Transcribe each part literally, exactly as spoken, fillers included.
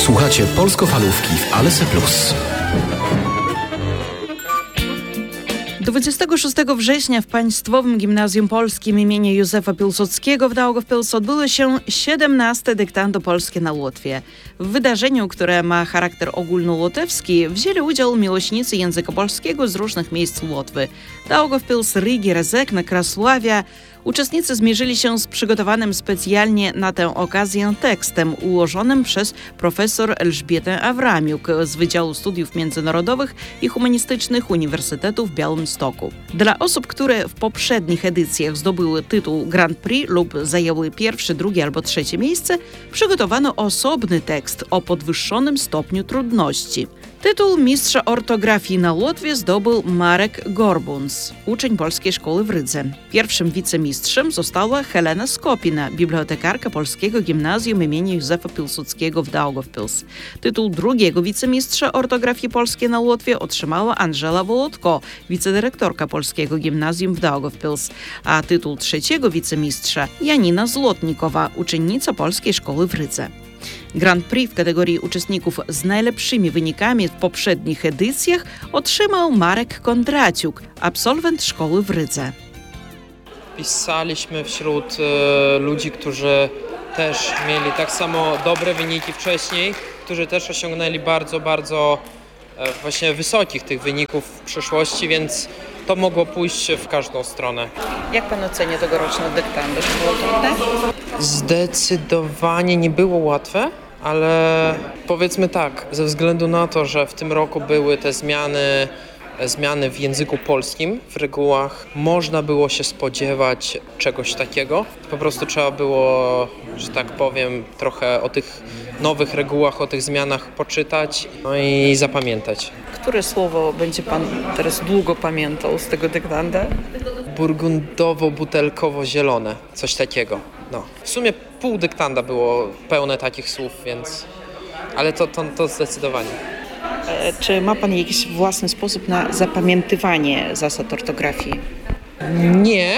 Słuchacie Polsko-Falówki w Alese Plus. dwudziestego szóstego września w Państwowym Gimnazjum Polskim im. Józefa Piłsudskiego w Daugavpils odbyło się siedemnaste dyktando polskie na Łotwie. W wydarzeniu, które ma charakter ogólnolotewski, wzięli udział miłośnicy języka polskiego z różnych miejsc Łotwy. Daugavpils, Rygi, Rezekna, Krasławia. Uczestnicy zmierzyli się z przygotowanym specjalnie na tę okazję tekstem ułożonym przez profesor Elżbietę Awramiuk z Wydziału Studiów Międzynarodowych i Humanistycznych Uniwersytetu w Białymstoku. Dla osób, które w poprzednich edycjach zdobyły tytuł Grand Prix lub zajęły pierwsze, drugie albo trzecie miejsce, przygotowano osobny tekst o podwyższonym stopniu trudności. Tytuł mistrza ortografii na Łotwie zdobył Marek Gorbuns, uczeń Polskiej Szkoły w Rydze. Pierwszym wicemistrzem została Helena Skopina, bibliotekarka Polskiego Gimnazjum im. Józefa Piłsudskiego w Daugavpils. Tytuł drugiego wicemistrza ortografii polskiej na Łotwie otrzymała Angela Wolodko, wicedyrektorka Polskiego Gimnazjum w Daugavpils, a tytuł trzeciego wicemistrza Janina Złotnikowa, uczennica Polskiej Szkoły w Rydze. Grand Prix w kategorii uczestników z najlepszymi wynikami w poprzednich edycjach otrzymał Marek Kondraciuk, absolwent szkoły w Rydze. Pisaliśmy wśród e, ludzi, którzy też mieli tak samo dobre wyniki wcześniej, którzy też osiągnęli bardzo, bardzo e, właśnie wysokich tych wyników w przyszłości, więc to mogło pójść w każdą stronę. Jak pan ocenia tegoroczne dyktando? Czy było trudne? Zdecydowanie nie było łatwe, ale powiedzmy tak, ze względu na to, że w tym roku były te zmiany, zmiany w języku polskim, w regułach, można było się spodziewać czegoś takiego. Po prostu trzeba było, że tak powiem, trochę o tych nowych regułach, o tych zmianach poczytać, no i zapamiętać. Które słowo będzie pan teraz długo pamiętał z tego dyktanda? Burgundowo-butelkowo-zielone, coś takiego. No. W sumie pół dyktanda było pełne takich słów, więc... Ale to, to, to zdecydowanie. E, czy ma pan jakiś własny sposób na zapamiętywanie zasad ortografii? Nie,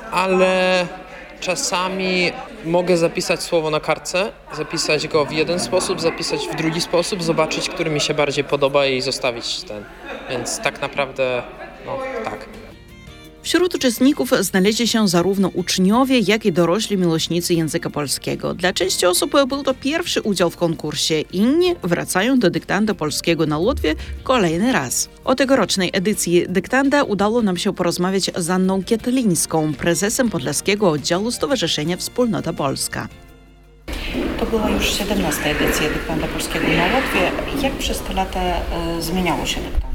ale czasami mogę zapisać słowo na kartce, zapisać go w jeden sposób, zapisać w drugi sposób, zobaczyć, który mi się bardziej podoba i zostawić ten. Więc tak naprawdę, no tak. Wśród uczestników znaleźli się zarówno uczniowie, jak i dorośli miłośnicy języka polskiego. Dla części osób był to pierwszy udział w konkursie. Inni wracają do dyktanda polskiego na Łotwie kolejny raz. O tegorocznej edycji dyktanda udało nam się porozmawiać z Anną Kietlińską, prezesem Podlaskiego Oddziału Stowarzyszenia Wspólnota Polska. To była już siedemnasta edycja dyktanda polskiego na Łotwie. Jak przez te lata y, zmieniało się dyktando?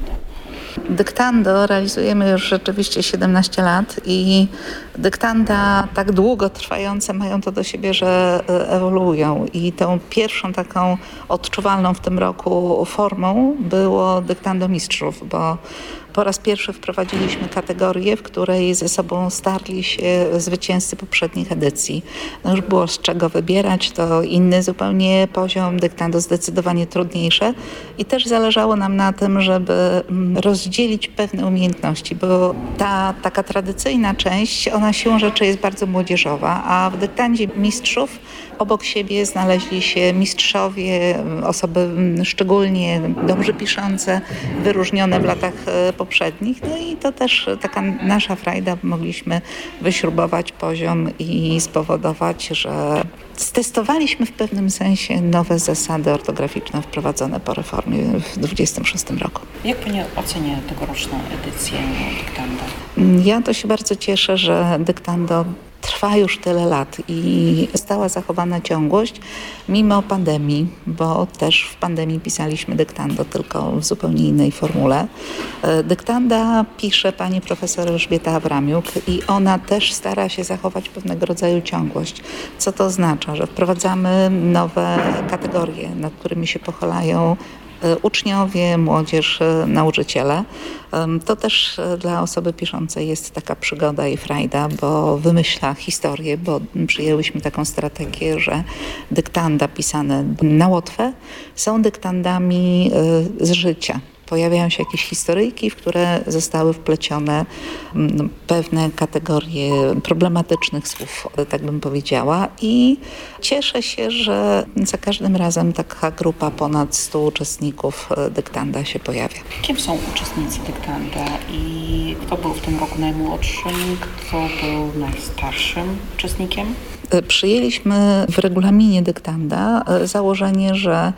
Dyktando realizujemy już rzeczywiście siedemnaście lat i dyktanda tak długo trwające mają to do siebie, że ewoluują i tą pierwszą taką odczuwalną w tym roku formą było dyktando mistrzów, bo po raz pierwszy wprowadziliśmy kategorię, w której ze sobą starli się zwycięzcy poprzednich edycji. No już było z czego wybierać, to inny zupełnie poziom, dyktando zdecydowanie trudniejsze i też zależało nam na tym, żeby rozdzielić pewne umiejętności, bo ta taka tradycyjna część, ona siłą rzeczy jest bardzo młodzieżowa, a w dyktandzie mistrzów obok siebie znaleźli się mistrzowie, osoby szczególnie dobrze piszące, wyróżnione w latach poprzednich. No i to też taka nasza frajda, mogliśmy wyśrubować poziom i spowodować, że stestowaliśmy w pewnym sensie nowe zasady ortograficzne wprowadzone po reformie w dwudziestym szóstym roku. Jak pani ocenia tegoroczną edycję dyktanda? Ja to się bardzo cieszę, że dyktando trwa już tyle lat i została zachowana ciągłość mimo pandemii, bo też w pandemii pisaliśmy dyktando, tylko w zupełnie innej formule. Dyktanda pisze pani profesor Elżbieta Awramiuk i ona też stara się zachować pewnego rodzaju ciągłość. Co to oznacza? Że wprowadzamy nowe kategorie, nad którymi się pochylają uczniowie, młodzież, nauczyciele. To też dla osoby piszącej jest taka przygoda i frajda, bo wymyśla historię, bo przyjęłyśmy taką strategię, że dyktanda pisane na Łotwę są dyktandami z życia. Pojawiają się jakieś historyjki, w które zostały wplecione mm, pewne kategorie problematycznych słów, tak bym powiedziała. I cieszę się, że za każdym razem taka grupa ponad stu uczestników dyktanda się pojawia. Kim są uczestnicy dyktanda i kto był w tym roku najmłodszym, kto był najstarszym uczestnikiem? Przyjęliśmy w regulaminie dyktanda założenie, że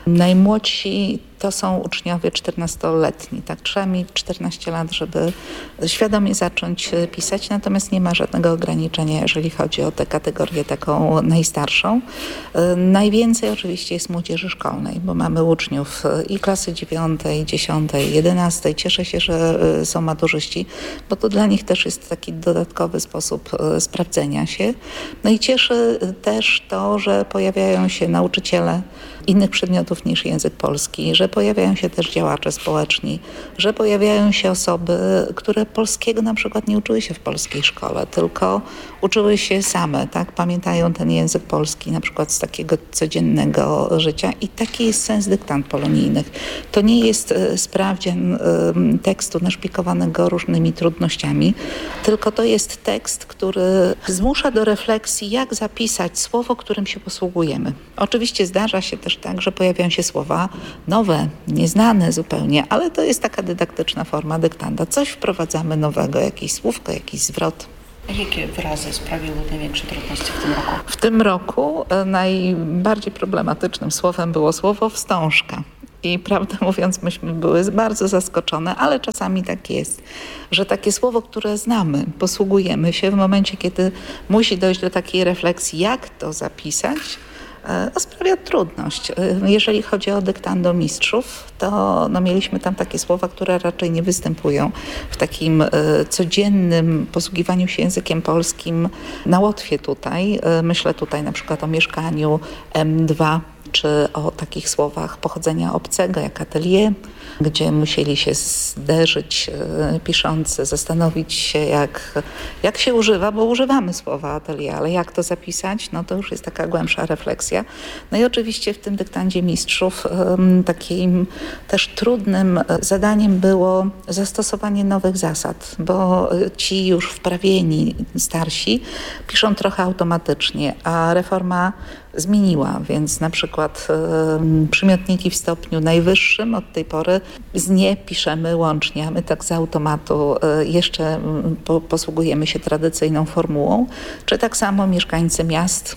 najmłodsi to są uczniowie czternastoletni. Tak, trzeba mieć czternaście lat, żeby świadomie zacząć pisać, natomiast nie ma żadnego ograniczenia, jeżeli chodzi o tę kategorię taką najstarszą. Najwięcej oczywiście jest młodzieży szkolnej, bo mamy uczniów i klasy dziewiątej, dziesiątej, jedenastej. Cieszę się, że są maturzyści, bo to dla nich też jest taki dodatkowy sposób sprawdzenia się. No i cieszy też to, że pojawiają się nauczyciele innych przedmiotów niż język polski, że pojawiają się też działacze społeczni, że pojawiają się osoby, które polskiego na przykład nie uczyły się w polskiej szkole, tylko uczyły się same, tak? Pamiętają ten język polski na przykład z takiego codziennego życia i taki jest sens dyktand polonijnych. To nie jest sprawdzian tekstu naszpikowanego różnymi trudnościami, tylko to jest tekst, który zmusza do refleksji, jak zapisać słowo, którym się posługujemy. Oczywiście zdarza się też tak, że pojawiają się słowa nowe, nieznane zupełnie, ale to jest taka dydaktyczna forma dyktanda. Coś wprowadzamy nowego, jakieś słówko, jakiś zwrot. Jakie wyrazy sprawiły największe trudności w tym roku? W tym roku najbardziej problematycznym słowem było słowo wstążka. I prawdę mówiąc, myśmy były bardzo zaskoczone, ale czasami tak jest, że takie słowo, które znamy, posługujemy się w momencie, kiedy musi dojść do takiej refleksji, jak to zapisać, sprawia trudność. Jeżeli chodzi o dyktando mistrzów, to no, mieliśmy tam takie słowa, które raczej nie występują w takim y, codziennym posługiwaniu się językiem polskim na Łotwie tutaj. Y, myślę tutaj na przykład o mieszkaniu M dwa, czy o takich słowach pochodzenia obcego, jak atelier, gdzie musieli się zderzyć e, piszący, zastanowić się, jak, jak się używa, bo używamy słowa atelier, ale jak to zapisać, no to już jest taka głębsza refleksja. No i oczywiście w tym dyktandzie mistrzów e, takim też trudnym zadaniem było zastosowanie nowych zasad, bo ci już wprawieni starsi piszą trochę automatycznie, a reforma zmieniła, więc na przykład y, przymiotniki w stopniu najwyższym od tej pory z nie piszemy łącznie, a my tak z automatu y, jeszcze y, po, posługujemy się tradycyjną formułą, czy tak samo mieszkańcy miast.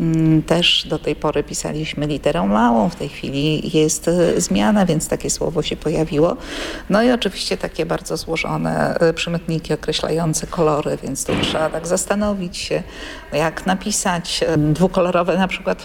Też do tej pory pisaliśmy literą małą, w tej chwili jest zmiana, więc takie słowo się pojawiło. No i oczywiście takie bardzo złożone przymiotniki określające kolory, więc tu trzeba tak zastanowić się, jak napisać dwukolorowe, na przykład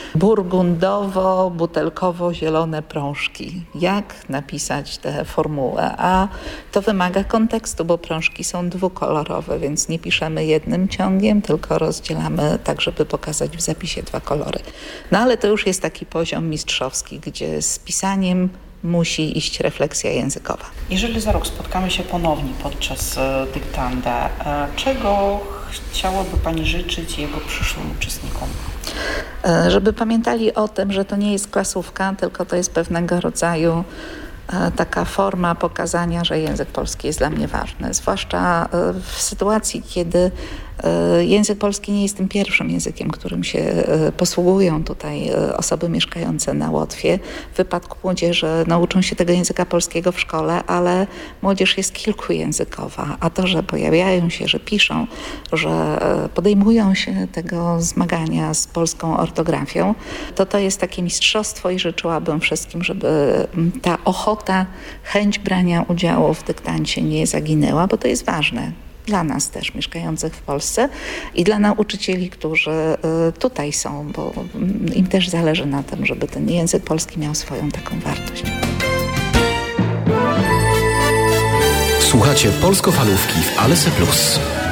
burgundowo-butelkowo-zielone prążki. Jak napisać tę formułę, a to wymaga kontekstu, bo prążki są dwukolorowe, więc nie piszemy jednym ciągiem, tylko rozdzielamy tak, żeby pokazać w zapisie dwa kolory. No ale to już jest taki poziom mistrzowski, gdzie z pisaniem musi iść refleksja językowa. Jeżeli za rok spotkamy się ponownie podczas dyktanda, czego chciałaby Pani życzyć jego przyszłym uczestnikom? Żeby pamiętali o tym, że to nie jest klasówka, tylko to jest pewnego rodzaju taka forma pokazania, że język polski jest dla mnie ważny. Zwłaszcza w sytuacji, kiedy język polski nie jest tym pierwszym językiem, którym się posługują tutaj osoby mieszkające na Łotwie. W wypadku młodzieży nauczą się tego języka polskiego w szkole, ale młodzież jest kilkujęzykowa, a to, że pojawiają się, że piszą, że podejmują się tego zmagania z polską ortografią, to to jest takie mistrzostwo i życzyłabym wszystkim, żeby ta ochota, chęć brania udziału w dyktancie nie zaginęła, bo to jest ważne. Dla nas też mieszkających w Polsce i dla nauczycieli, którzy tutaj są, bo im też zależy na tym, żeby ten język polski miał swoją taką wartość. Słuchacie Polskofalówki w Alese Plus.